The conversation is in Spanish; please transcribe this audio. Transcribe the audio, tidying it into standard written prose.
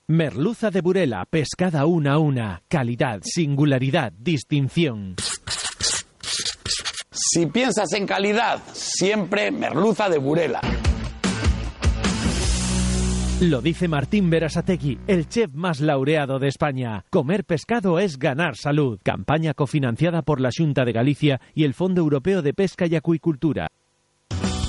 Merluza de Burela, pescada una a una. Calidad, singularidad, distinción. Si piensas en calidad, siempre merluza de Burela. Lo dice Martín Berasategui, el chef más laureado de España. Comer pescado es ganar salud. Campaña cofinanciada por la Xunta de Galicia y el Fondo Europeo de Pesca y Acuicultura.